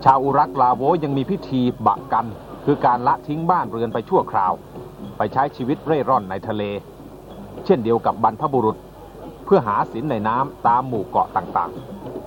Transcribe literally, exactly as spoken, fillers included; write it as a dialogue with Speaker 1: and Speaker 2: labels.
Speaker 1: ชาวอุรักลาโวยังมีพิธีบะกันคือการละทิ้งบ้านเรือนไปชั่วคราวไปใช้ชีวิตเร่ร่อนในทะเลเช่นเดียวกับบรรพบุรุษเพื่อหาสินในน้ำตามหมู่เกาะต่างๆ